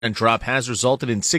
and drop has resulted in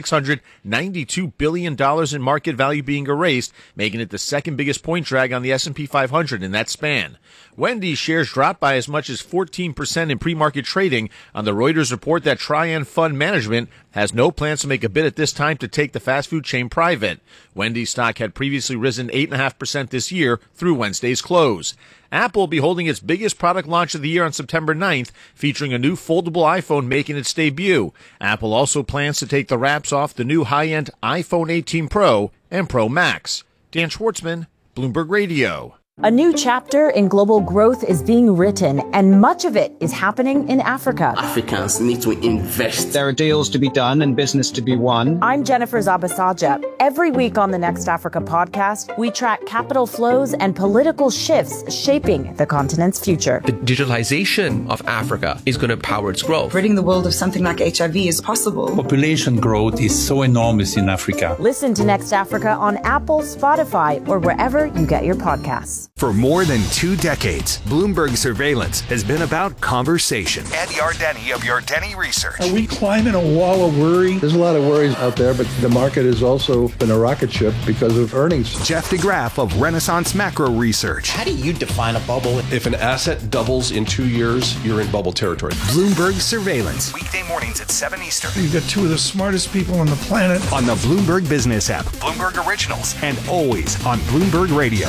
$692 billion in market value being erased, making it the second biggest point drag on the S&P 500 in that span. Wendy's shares dropped by as much as 14% in pre-market trading on the Reuters report that Trian Fund Management has no plans to make a bid at this time to take the fast food chain private. Wendy's stock had previously risen 8.5% this year through Wednesday's close. Apple will be holding its biggest product launch of the year on September 9th, featuring a new foldable iPhone making its debut. Apple also plans to take the wraps off the new high-end iPhone 18 Pro and Pro Max. Dan Schwartzman, Bloomberg Radio. A new chapter in global growth is being written, and much of it is happening in Africa. Africans need to invest. There are deals to be done and business to be won. I'm Jennifer Zabasaja. Every week on the Next Africa podcast, we track capital flows and political shifts shaping the continent's future. The digitalization of Africa is going to power its growth. Ridding the world of something like HIV is possible. Population growth is so enormous in Africa. Listen to Next Africa on Apple, Spotify, or wherever you get your podcasts. For more than 2 decades, Bloomberg Surveillance has been about conversation. Ed Yardeni of Yardeni Research. Are we climbing a wall of worry? There's a lot of worries out there, but the market has also been a rocket ship because of earnings. Jeff DeGraff of Renaissance Macro Research. How do you define a bubble? If an asset doubles in 2 years, you're in bubble territory. Bloomberg Surveillance. Weekday mornings at 7 Eastern. You've got 2 of the smartest people on the planet. On the Bloomberg Business app. Bloomberg Originals. And always on Bloomberg Radio.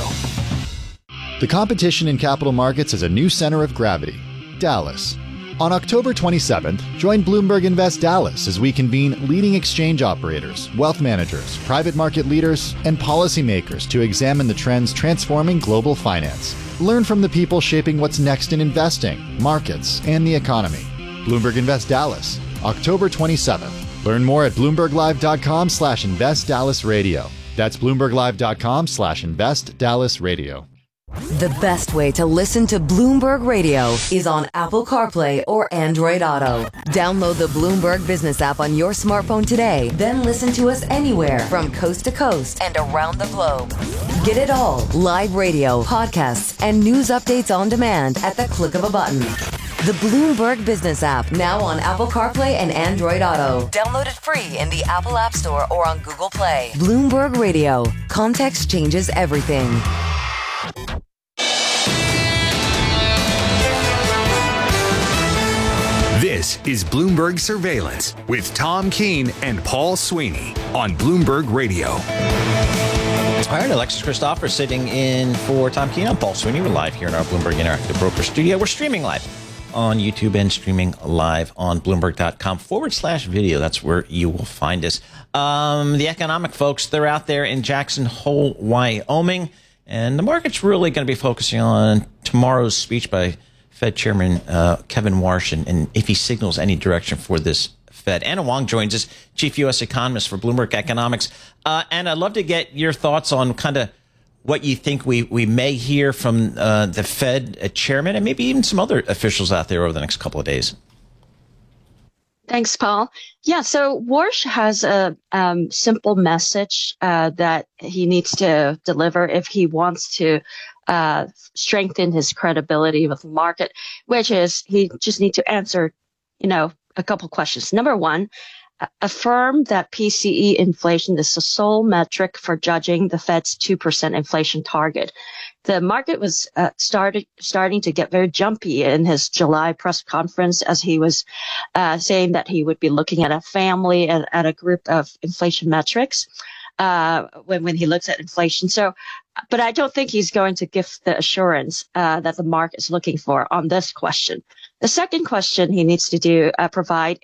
The competition in capital markets has a new center of gravity, Dallas. On October 27th, join Bloomberg Invest Dallas as we convene leading exchange operators, wealth managers, private market leaders, and policymakers to examine the trends transforming global finance. Learn from the people shaping what's next in investing, markets, and the economy. Bloomberg Invest Dallas, October 27th. Learn more at BloombergLive.com/InvestDallasRadio. That's BloombergLive.com/InvestDallasRadio. The best way to listen to Bloomberg Radio is on Apple CarPlay or Android Auto. Download the Bloomberg Business app on your smartphone today, then listen to us anywhere from coast to coast and around the globe. Get it all, live radio, podcasts, and news updates on demand at the click of a button. The Bloomberg Business app, now on Apple CarPlay and Android Auto. Download it free in the Apple App Store or on Google Play. Bloomberg Radio. Context changes everything. This is Bloomberg Surveillance with Tom Keene and Paul Sweeney on Bloomberg Radio. All right, Alexis Christopher sitting in for Tom Keene. I'm Paul Sweeney. We're live here in our Bloomberg Interactive Broker studio. We're streaming live on YouTube and streaming live on Bloomberg.com/video. That's where you will find us. The economic folks, they're out there in Jackson Hole, Wyoming. And the market's really going to be focusing on tomorrow's speech by Fed Chairman Kevin Warsh and if he signals any direction for this Fed. Anna Wong joins us, Chief U.S. Economist for Bloomberg Economics. And I'd love to get your thoughts on kind of what you think we may hear from the Fed Chairman and maybe even some other officials out there over the next couple of days. Thanks, Paul. Yeah, so Warsh has a simple message that he needs to deliver if he wants to strengthen his credibility with the market, which is he just need to answer, a couple questions. Number one, affirm that PCE inflation is the sole metric for judging the Fed's 2% inflation target. The market was starting to get very jumpy in his July press conference as he was saying that he would be looking at a family and at a group of inflation metrics when he looks at inflation. So, but I don't think he's going to give the assurance that the market is looking for on this question. The second question he needs to provide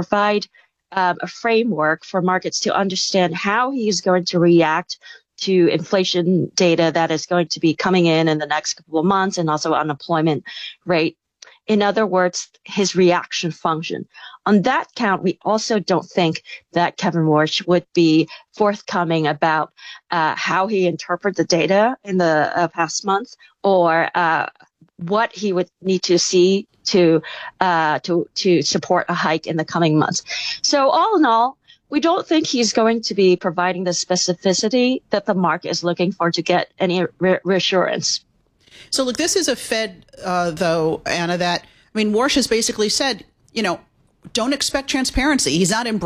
a framework for markets to understand how he is going to react to inflation data that is going to be coming in the next couple of months, and also unemployment rate. In other words, his reaction function. On that count, we also don't think that Kevin Warsh would be forthcoming about how he interpreted the data in the past month, or what he would need to see to support a hike in the coming months. So all in all, we don't think he's going to be providing the specificity that the market is looking for to get any reassurance. So look, this is a Fed, though, Anna, Warsh has basically said, don't expect transparency. He's not